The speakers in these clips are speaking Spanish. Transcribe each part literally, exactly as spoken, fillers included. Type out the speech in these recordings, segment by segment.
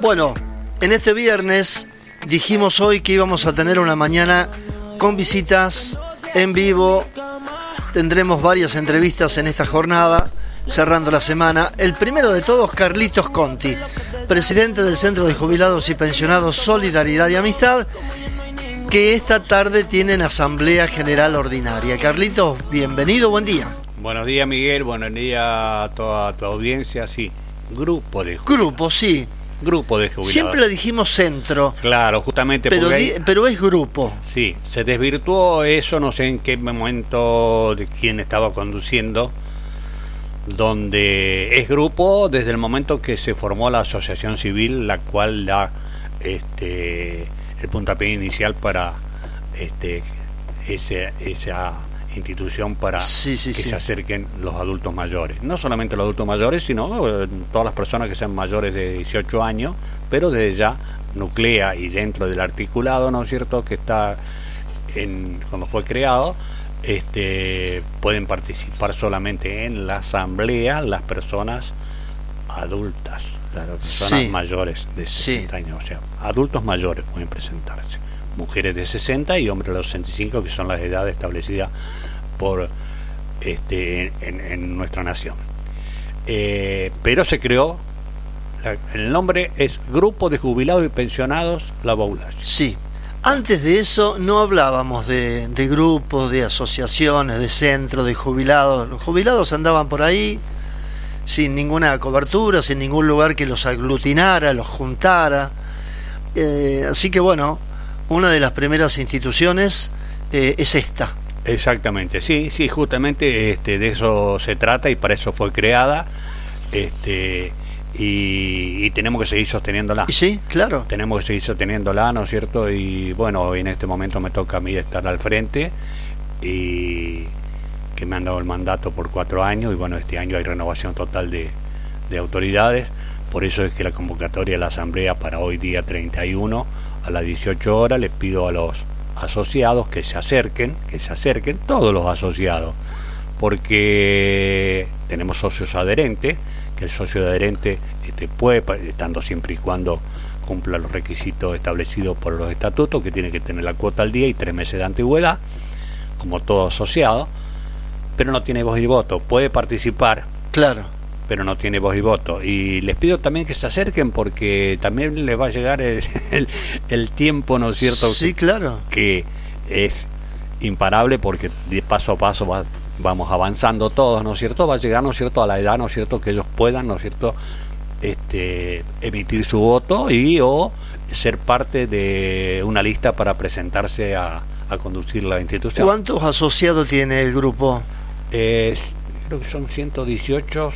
Bueno, en este viernes dijimos hoy que íbamos a tener una mañana con visitas en vivo. Tendremos varias entrevistas en esta jornada, cerrando la semana. El primero de todos, Carlitos Conti, presidente del Centro de Jubilados y Pensionados Solidaridad y Amistad, que esta tarde tienen Asamblea General Ordinaria. Carlitos, bienvenido, buen día. Buenos días, Miguel, buenos días a toda tu audiencia. Sí, grupo de jubilados. Grupo, sí. Grupo de jubilados. Siempre le dijimos centro. Claro, justamente pero, porque di, hay... pero es grupo. Sí, se desvirtuó eso, no sé en qué momento de quién estaba conduciendo, donde es grupo desde el momento que se formó la asociación civil, la cual da este el puntapié inicial para este ese, esa institución para sí, sí, que sí. se acerquen los adultos mayores. No solamente los adultos mayores, sino eh, todas las personas que sean mayores de dieciocho años, pero desde ya nuclea y dentro del articulado, ¿no es cierto?, que está en cuando fue creado, este pueden participar solamente en la asamblea las personas adultas, las personas sí. mayores de sesenta sí. años, o sea, adultos mayores pueden presentarse, mujeres de sesenta y hombres de los sesenta y cinco, que son las edades establecidas por este en, en nuestra nación. Eh, pero se creó, la, el nombre es Grupo de Jubilados y Pensionados La Baulache. Sí. Antes de eso no hablábamos de, de grupos, de asociaciones, de centros, de jubilados. Los jubilados andaban por ahí sin ninguna cobertura, sin ningún lugar que los aglutinara, los juntara. Eh, así que bueno, una de las primeras instituciones eh, es esta. Exactamente, sí, sí, justamente este, de eso se trata y para eso fue creada, este, y, y tenemos que seguir sosteniéndola. ¿Y sí, claro. Tenemos que seguir sosteniéndola, ¿no es cierto? Y bueno, en este momento me toca a mí estar al frente, y que me han dado el mandato por cuatro años, y bueno, este año hay renovación total de, de autoridades. Por eso es que la convocatoria de la asamblea para hoy día treinta y uno a las dieciocho horas, les pido a los asociados que se acerquen, que se acerquen todos los asociados, porque tenemos socios adherentes, que el socio adherente este, puede, estando siempre y cuando cumpla los requisitos establecidos por los estatutos, que tiene que tener la cuota al día y tres meses de antigüedad, como todo asociado, pero no tiene voz y voto, puede participar, claro, pero no tiene voz y voto. Y les pido también que se acerquen, porque también les va a llegar el, el, el tiempo, ¿no es cierto? Sí, claro. Que es imparable, porque de paso a paso va, vamos avanzando todos, ¿no es cierto? Va a llegar, ¿no es cierto?, a la edad, ¿no es cierto?, que ellos puedan, ¿no es cierto?, este, emitir su voto y o ser parte de una lista para presentarse a, a conducir la institución. ¿Cuántos asociados tiene el grupo? Eh, creo que son ciento dieciocho.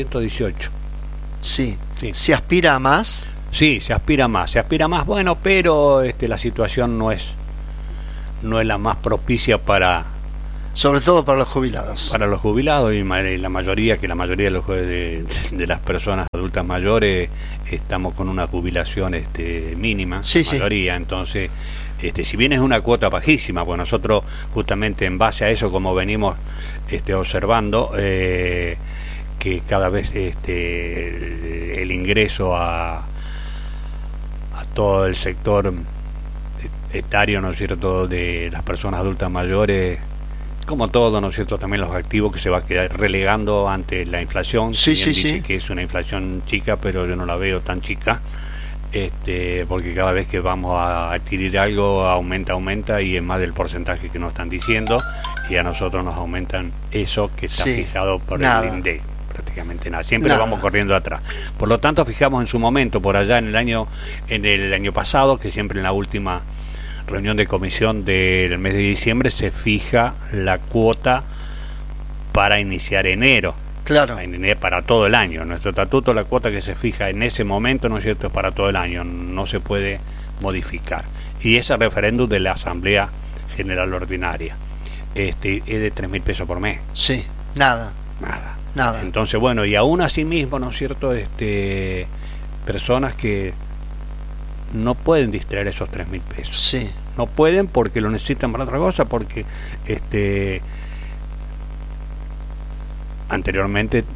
Sí. Sí. ¿Se aspira a más? Sí, se aspira más, se aspira más, bueno, pero este, la situación no es no es la más propicia para... Sobre todo para los jubilados. Para los jubilados y la mayoría, que la mayoría de, los, de, de las personas adultas mayores estamos con una jubilación este, mínima, sí, mayoría, sí. Entonces, este, si bien es una cuota bajísima, pues nosotros justamente en base a eso, como venimos este, observando, eh, que cada vez este, el, el ingreso a, a todo el sector etario, ¿no es cierto?, de las personas adultas mayores, como todo, ¿no es cierto?, también los activos, que se va a quedar relegando ante la inflación. Sí, sí, sí, dice sí. que es una inflación chica, pero yo no la veo tan chica, este, porque cada vez que vamos a adquirir algo aumenta, aumenta, y es más del porcentaje que nos están diciendo, y a nosotros nos aumentan eso que está sí, fijado por nada. el INDEC. Prácticamente nada, siempre nada. vamos corriendo atrás. Por lo tanto, fijamos en su momento, por allá en el año, en el año pasado, que siempre en la última reunión de comisión del mes de diciembre se fija la cuota para iniciar enero. Claro. Para todo el año. Nuestro estatuto, la cuota que se fija en ese momento, ¿no es cierto?, es para todo el año, no se puede modificar. Y ese referéndum de la Asamblea General Ordinaria este es de tres mil pesos por mes. Sí, nada. Nada. Nada. Entonces, bueno, y aún así mismo, ¿no es cierto?, este personas que no pueden distraer esos tres mil pesos. Sí. No pueden porque lo necesitan para otra cosa, porque este anteriormente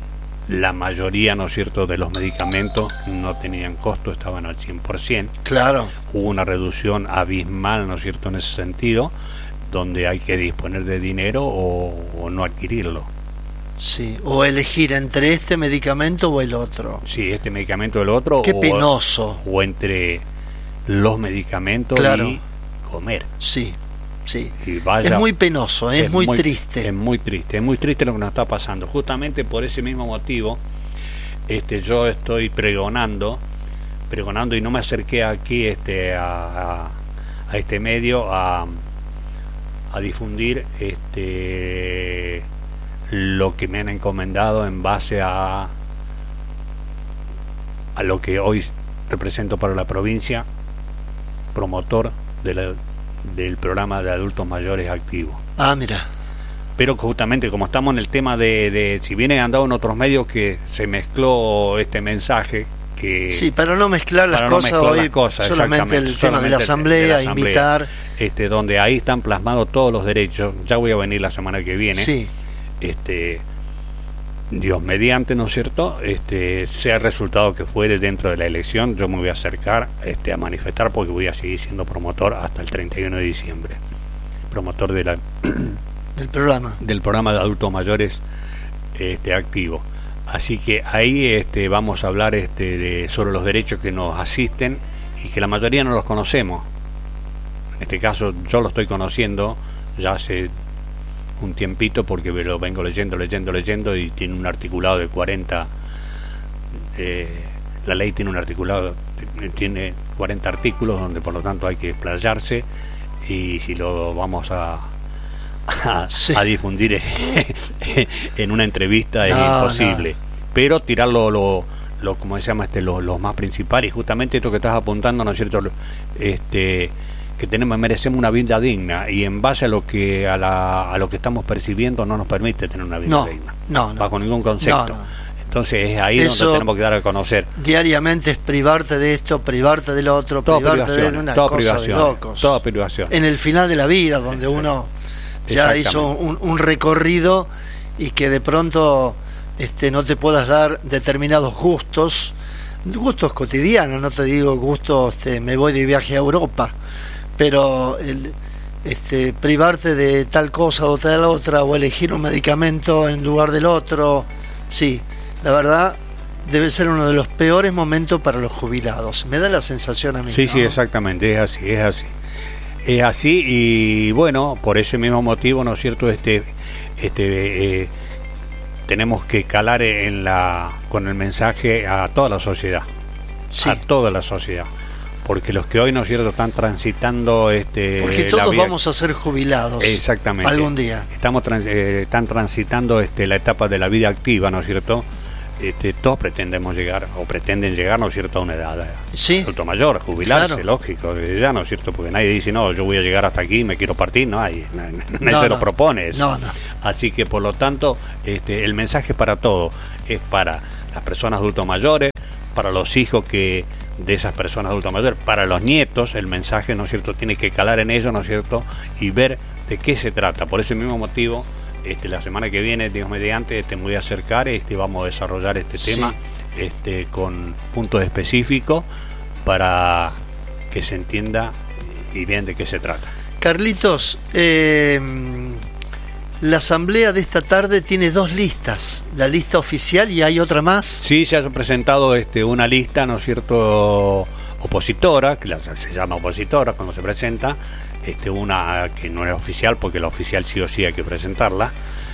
la mayoría, ¿no es cierto?, de los medicamentos no tenían costo, estaban al cien por ciento. Claro. Hubo una reducción abismal, ¿no es cierto?, en ese sentido, donde hay que disponer de dinero o, o no adquirirlo. Sí, o elegir entre este medicamento o el otro. Sí, este medicamento o el otro. Qué o, penoso. O entre los medicamentos, claro, y comer. Sí, sí. Y vaya, es muy penoso, es, es muy, muy triste. Es muy triste, es muy triste lo que nos está pasando. Justamente por ese mismo motivo, este, yo estoy pregonando, pregonando y no me acerqué aquí este, a, a, a este medio a, a difundir este lo que me han encomendado en base a a lo que hoy represento para la provincia, promotor de la, del programa de adultos mayores activos. Ah, mira. Pero justamente como estamos en el tema de, de si bien he andado en otros medios que se mezcló este mensaje que sí, para no mezclar las para cosas no mezclar hoy las cosas, solamente el solamente tema de la asamblea, de la asamblea, invitar este donde ahí están plasmados todos los derechos. Ya voy a venir la semana que viene. Sí. Este Dios mediante, ¿no es cierto? Este sea el resultado que fuere dentro de la elección, yo me voy a acercar este a manifestar porque voy a seguir siendo promotor hasta el treinta y uno de diciembre. Promotor de la del programa del programa de adultos mayores este activo. Así que ahí este vamos a hablar este de sobre los derechos que nos asisten y que la mayoría no los conocemos. En este caso yo lo estoy conociendo ya hace un tiempito porque lo vengo leyendo, leyendo, leyendo y tiene un articulado de cuarenta, eh, la ley tiene un articulado, tiene cuarenta artículos donde por lo tanto hay que explayarse y si lo vamos a a, sí. a difundir en una entrevista es no, imposible, no. Pero tirarlo lo, lo como se llama este lo, lo más principal y justamente esto que estás apuntando, ¿no es cierto? Este que tenemos, merecemos una vida digna y en base a lo que a, la, a lo que estamos percibiendo no nos permite tener una vida no, digna no, no, bajo ningún concepto. No, no. Entonces es ahí Eso, donde tenemos que dar a conocer. Diariamente es privarte de esto, privarte del otro, todo privarte de una cosa de locos. Toda privación. En el final de la vida, donde uno ya hizo un, un recorrido y que de pronto este no te puedas dar determinados gustos, gustos cotidianos, no te digo gustos, este, me voy de viaje a Europa, pero el, este, privarte de tal cosa o tal otra o elegir un medicamento en lugar del otro, sí, la verdad debe ser uno de los peores momentos para los jubilados. Me da la sensación a mí. Sí, ¿no? sí, exactamente, es así, es así. Es así y bueno, por ese mismo motivo, ¿no es cierto? Este, este, eh, tenemos que calar en la, con el mensaje a toda la sociedad, sí. a toda la sociedad. Porque los que hoy, ¿no es cierto?, están transitando este porque todos la vida, vamos a ser jubilados exactamente algún día estamos trans, eh, están transitando este la etapa de la vida activa, ¿no es cierto? Este, todos pretendemos llegar o pretenden llegar, ¿no es cierto?, a una edad sí. adulto mayor, jubilarse, claro. lógico, ya, ¿no es cierto? Porque nadie dice, no, yo voy a llegar hasta aquí, me quiero partir, no hay, nadie no, se no. lo propone eso. No, no. Así que por lo tanto, este, el mensaje para todos es para las personas adultos mayores, para los hijos que de esas personas adultas mayores, para los nietos, el mensaje, ¿no es cierto?, tiene que calar en ellos, ¿no es cierto?, y ver de qué se trata. Por ese mismo motivo, este, la semana que viene, Dios mediante, este, me voy a acercar, este, vamos a desarrollar este sí. tema este, con puntos específicos para que se entienda y vean de qué se trata. Carlitos, eh, la asamblea de esta tarde tiene dos listas, la lista oficial y hay otra más. Sí, se ha presentado este, una lista, ¿no es cierto?, opositora, que la, se llama opositora cuando se presenta, este, una que no es oficial, porque la oficial sí o sí hay que presentarla.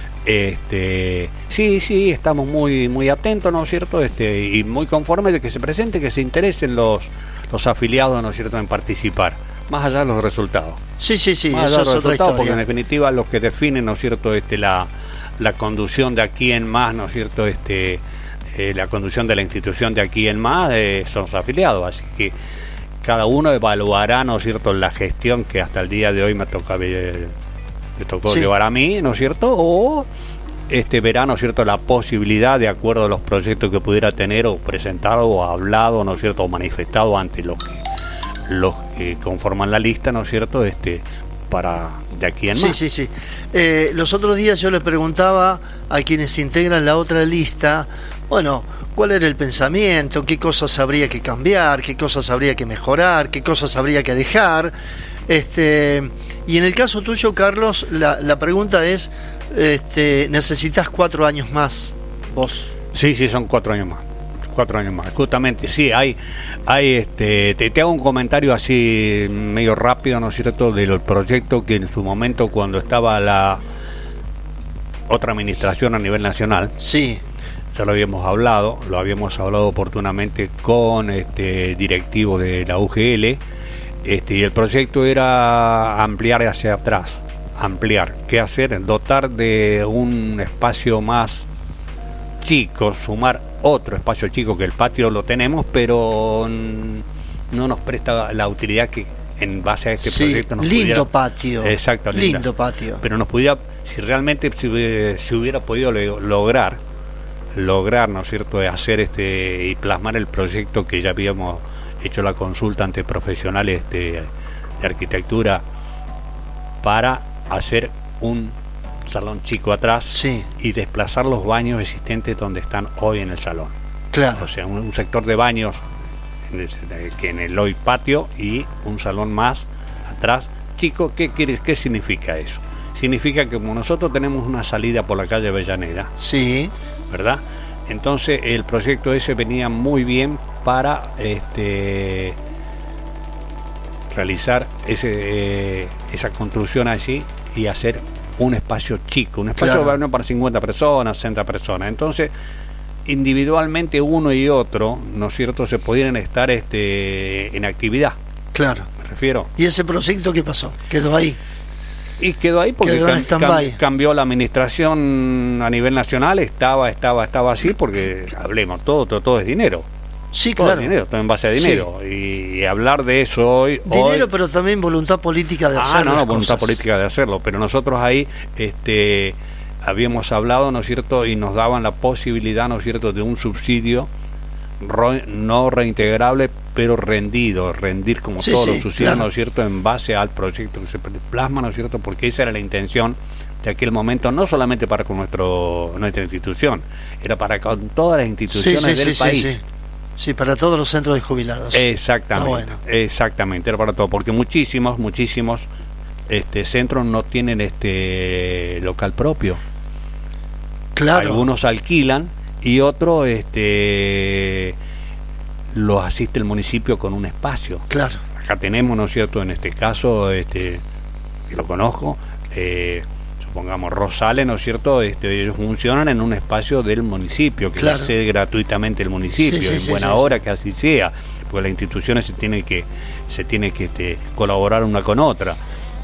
Este, sí, sí, estamos muy muy atentos, ¿no es cierto?, este, y muy conformes de que se presente, que se interesen los, los afiliados, ¿no es cierto?, en participar, más allá de los resultados. Sí, sí, sí, más eso es otra historia. Porque en definitiva los que definen, ¿no es cierto?, este, la, la conducción de aquí en más, ¿no es cierto?, este, eh, la conducción de la institución de aquí en más eh, son los afiliados, así que cada uno evaluará, ¿no es cierto?, la gestión que hasta el día de hoy me toca eh, me tocó sí. llevar a mí, ¿no es cierto?, o este verá, ¿no es cierto?, la posibilidad, de acuerdo a los proyectos que pudiera tener o presentado o hablado, ¿no es cierto?, o manifestado ante los que los que conforman la lista, ¿no es cierto?, este para de aquí en sí, más. Sí, sí, sí. Eh, los otros días yo le preguntaba a quienes integran la otra lista bueno, cuál era el pensamiento, qué cosas habría que cambiar, qué cosas habría que mejorar, qué cosas habría que dejar. Este, y en el caso tuyo, Carlos, la, la pregunta es, este, ¿necesitas cuatro años más vos? Sí, sí, son cuatro años más. Cuatro años más, justamente, sí, hay, hay este, te, te hago un comentario así medio rápido, ¿no es cierto?, del proyecto que en su momento, cuando estaba la otra administración a nivel nacional, sí, ya lo habíamos hablado, lo habíamos hablado oportunamente con este directivo de la U G L, este, y el proyecto era ampliar hacia atrás, ampliar, ¿qué hacer? Dotar de un espacio más chico, sumar otro espacio chico, que el patio lo tenemos, pero no nos presta la utilidad que en base a este sí, proyecto nos lindo pudiera, patio, exacto, lindo linda, patio, pero nos pudiera, si realmente se, se hubiera podido le, lograr lograr, ¿no es cierto?, de hacer este y plasmar el proyecto que ya habíamos hecho la consulta ante profesionales de, de arquitectura para hacer un salón chico atrás, sí, y desplazar los baños existentes donde están hoy en el salón. Claro. O sea, un, un sector de baños que en el hoy patio y un salón más atrás chico. ¿Qué quiere, qué significa eso? Significa que como nosotros tenemos una salida por la calle Avellaneda, sí, ¿verdad? Entonces el proyecto ese venía muy bien para este realizar ese eh, esa construcción allí y hacer un espacio chico, un espacio claro, bueno, para cincuenta personas, sesenta personas. Entonces, individualmente uno y otro, ¿no es cierto?, se pudieran estar este en actividad. Claro. Me refiero. ¿Y ese proyecto qué pasó? ¿Quedó ahí? Y quedó ahí porque quedó en cam, stand-by. cam, cambió la administración a nivel nacional, estaba, estaba, estaba así, porque hablemos, todo, todo, todo es dinero. Sí, todo claro. Es dinero, todo en base a dinero. Sí. Y, y hablar de eso hoy... Dinero, hoy, pero también voluntad política de ah, hacer no, las voluntad cosas. política de hacerlo. Pero nosotros ahí este, habíamos hablado, ¿no es cierto?, y nos daban la posibilidad, ¿no es cierto?, de un subsidio re, no reintegrable, pero rendido, rendir como sí, todos sí, los subsidios, claro, ¿no es cierto?, en base al proyecto que se plasma, ¿no es cierto?, porque esa era la intención de aquel momento, no solamente para con nuestro nuestra institución, era para con todas las instituciones sí, sí, del sí, país. Sí, sí. Sí, para todos los centros de jubilados. Exactamente, ah, bueno. exactamente, era para todo, porque muchísimos, muchísimos este centros no tienen este local propio. Claro. Algunos alquilan y otros este los asiste el municipio con un espacio. Claro. Acá tenemos, ¿no es cierto?, en este caso, este que lo conozco, eh, supongamos Rosales, ¿no es cierto?, este, ellos funcionan en un espacio del municipio, que claro, lo cede gratuitamente el municipio, sí, sí, en sí, buena sí, hora sí. que así sea, porque las instituciones se tienen que se tiene que este, colaborar una con otra.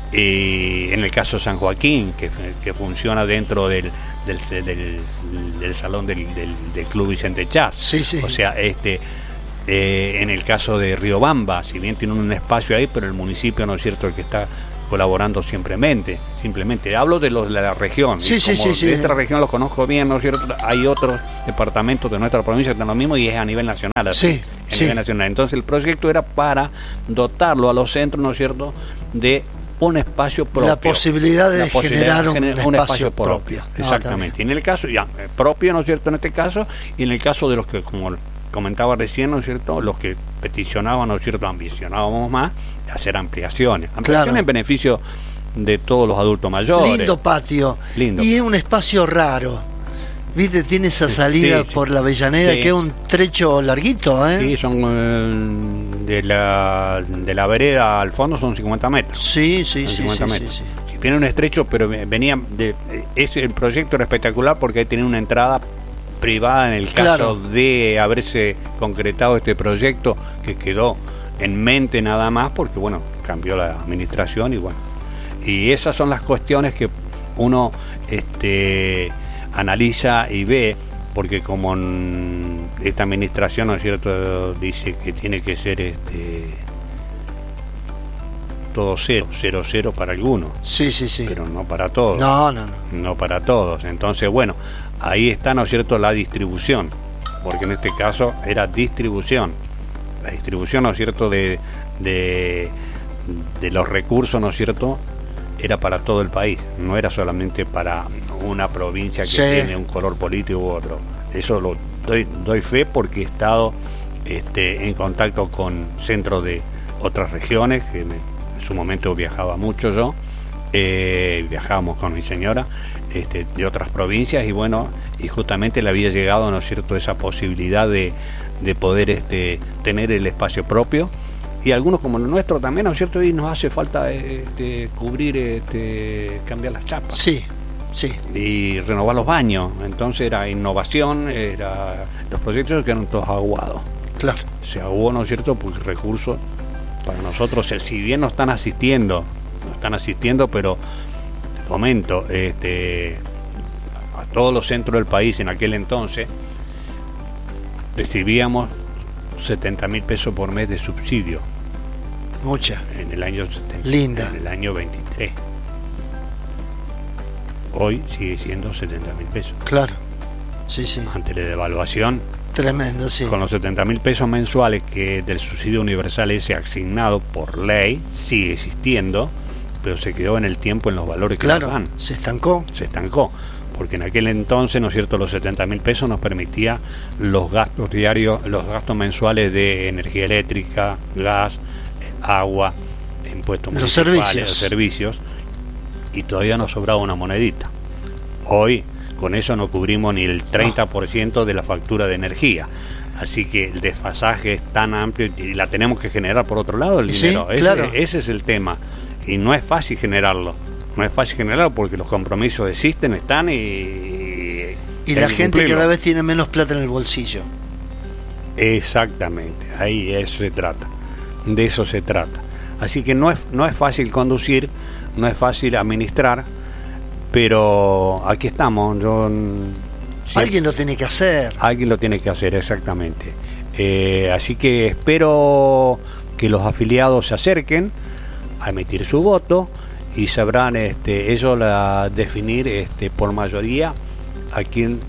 Y en el caso de San Joaquín, que, que funciona dentro del del, del, del salón del, del, del Club Vicente Chas, sí, sí. o sea, este eh, en el caso de Riobamba, si bien tiene un espacio ahí, pero el municipio, ¿no es cierto?, el que está colaborando simplemente, simplemente hablo de los de la región, sí, y sí, como sí, de sí. esta región los conozco bien, ¿no es cierto?, hay otros departamentos de nuestra provincia que están lo mismo y es a nivel nacional, así, sí, a sí. nivel nacional. Entonces el proyecto era para dotarlo a los centros, ¿no es cierto?, de un espacio propio, la posibilidad de la posibilidad generar un, de generar un espacio, espacio propio, propio. exactamente. No, y en el caso ya propio, ¿no es cierto?, en este caso, y en el caso de los que, como comentaba recién, ¿no es cierto?, los que peticionaban, ¿no es cierto?, ambicionábamos más, hacer ampliaciones, ampliaciones claro, en beneficio de todos los adultos mayores. Lindo patio. Lindo. Y es un espacio raro. ¿Viste? Tiene esa salida sí, sí. por la Avellaneda, Sí. que es un trecho larguito, ¿eh? Sí, son eh, de la de la vereda al fondo son cincuenta metros. Sí, sí, Son sí, cincuenta sí, metros. sí, sí. Si tiene un estrecho, pero venía de ese el proyecto era espectacular porque ahí tenía una entrada privada en el caso Claro. de haberse concretado este proyecto, que quedó en mente nada más porque bueno, cambió la administración y bueno. Y esas son las cuestiones que uno este analiza y ve, porque como esta administración, ¿no es cierto?, dice que tiene que ser este todo cero, cero, cero para algunos, Sí, sí, sí. pero no para todos. No, no, no. No para todos. Entonces, bueno, ahí está, ¿no es cierto?, la distribución, porque en este caso era distribución. La distribución, ¿no es cierto?, de, de, de los recursos, ¿no es cierto?, era para todo el país, no era solamente para una provincia que Sí. tiene un color político u otro. Eso lo, doy, doy fe porque he estado este, en contacto con centros de otras regiones, que me, en su momento viajaba mucho yo, eh, viajábamos con mi señora, este, de otras provincias, y bueno, y justamente le había llegado, ¿no es cierto?, esa posibilidad de, de poder este, tener el espacio propio, y algunos como el nuestro también, ¿no es cierto?, y nos hace falta este, cubrir, este, cambiar las chapas. Sí. Sí. Y renovar los baños. Entonces era innovación, era los proyectos quedaron todos aguados. Claro. Se aguó, ¿no es cierto?, porque recursos para nosotros, si bien nos están asistiendo, nos están asistiendo, pero te comento, este, a todos los centros del país en aquel entonces recibíamos setenta mil pesos por mes de subsidio. Mucha. En el año setenta. Linda. En el año veintitrés. Hoy sigue siendo setenta mil pesos. Claro, sí, sí. Ante la devaluación. Tremendo, sí. Con los setenta mil pesos mensuales que del subsidio universal ese asignado por ley, sigue existiendo, pero se quedó en el tiempo en los valores que claro, nos dan. se estancó. Se estancó. Porque en aquel entonces, ¿no es cierto?, los setenta mil pesos nos permitía los gastos diarios, los gastos mensuales de energía eléctrica, gas, agua, impuestos los municipales, servicios. los servicios. Y todavía nos sobraba una monedita. Hoy con eso no cubrimos ni el treinta por ciento de la factura de energía. Así que el desfasaje es tan amplio y la tenemos que generar por otro lado el sí, dinero. Ese, claro. ese es el tema. Y no es fácil generarlo. No es fácil generarlo porque los compromisos existen, están y... Y, y la gente cada vez tiene menos plata en el bolsillo. Exactamente. Ahí eso se trata. De eso se trata. Así que no es, no es fácil conducir, no es fácil administrar, pero aquí estamos. Yo, siempre, alguien lo tiene que hacer. Alguien lo tiene que hacer, exactamente. Eh, así que espero que los afiliados se acerquen a emitir su voto y sabrán este, ellos la, definir este, por mayoría a quién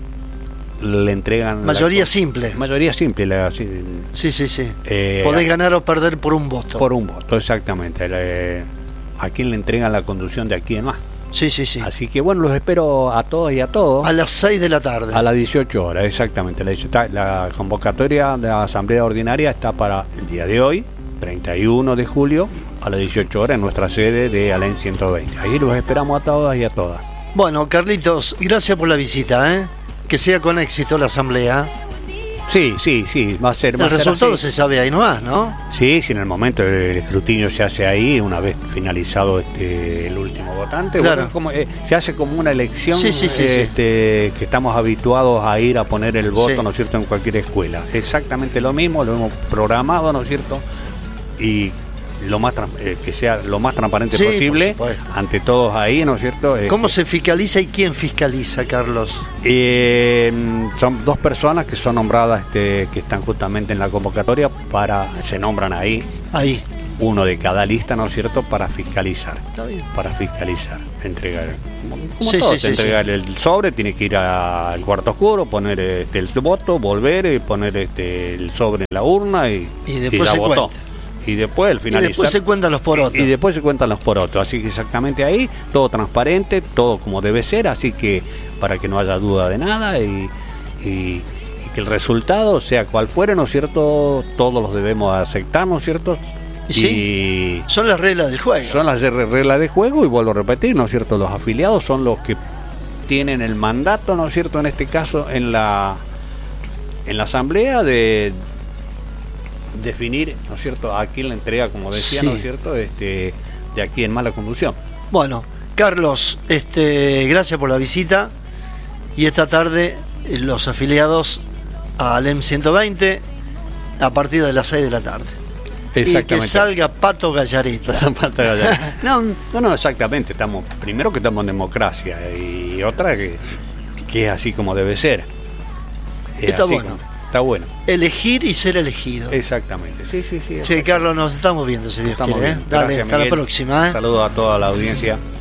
le entregan. Mayoría la, simple. Mayoría simple. La, sí, sí, sí. sí. Eh, Podés ganar o perder por un voto. Por un voto, exactamente. Le, a quién le entregan la conducción de aquí en más. Sí, sí, sí. Así que bueno, los espero a todos y a todos. A las seis de la tarde. A las dieciocho horas, exactamente. La, la convocatoria de la Asamblea Ordinaria está para el día de hoy, treinta y uno de julio, a las dieciocho horas en nuestra sede de Alem ciento veinte. Ahí los esperamos a todas y a todas. Bueno, Carlitos, gracias por la visita, ¿eh? Que sea con éxito la asamblea. Sí, sí, sí, va a ser. El va a resultado ser se sabe ahí nomás, ¿no? Sí, si en el momento el escrutinio se hace ahí, una vez finalizado este, el último votante, claro. Bueno, como, eh, se hace como una elección sí, sí, sí, este, sí. que estamos habituados a ir a poner el voto, sí. ¿no es cierto?, en cualquier escuela. Exactamente lo mismo, lo hemos programado, ¿no es cierto? Y lo más eh, que sea lo más transparente sí, posible ante todos ahí, ¿no es cierto? ¿Cómo este, se fiscaliza y quién fiscaliza, Carlos? Eh, son dos personas que son nombradas, este, que están justamente en la convocatoria para, se nombran ahí. Ahí. Uno de cada lista, ¿no es cierto?, para fiscalizar. Está bien. Para fiscalizar, entregar. Como, como sí, todo, sí, sí, entregar sí. el sobre, tiene que ir al cuarto oscuro, poner este, el voto, volver y poner este, el sobre en la urna y, y después y la se votó. cuenta. Y después el finalizar, y después se cuentan los porotos. Y, y después se cuentan los porotos. Así que exactamente ahí, todo transparente, todo como debe ser. Así que para que no haya duda de nada y, y, y que el resultado, sea cual fuere, ¿no es cierto?, todos los debemos aceptar, ¿no es cierto? Y sí, son las reglas del juego. Son las reglas de juego y vuelvo a repetir, ¿no es cierto? Los afiliados son los que tienen el mandato, ¿no es cierto?, en este caso en la, en la asamblea de definir, ¿no es cierto?, a quién le entrega, como decía, sí. ¿no es cierto?, este, de aquí en más la conducción. Bueno, Carlos, este, gracias por la visita y esta tarde los afiliados a Alem ciento veinte a partir de las seis de la tarde. Y que salga Pato Gallareta. Pato Gallareta. No, no, no, exactamente. Estamos, primero que estamos en democracia y otra que, que es así como debe ser. Es Está así bueno. Como, está bueno. Elegir y ser elegido. Exactamente. Sí, sí, sí. Sí, Carlos, nos estamos viendo, si Dios estamos quiere. ¿eh? Bien. Dale, Gracias, hasta Miguel. la próxima. ¿eh? Saludos a toda la audiencia.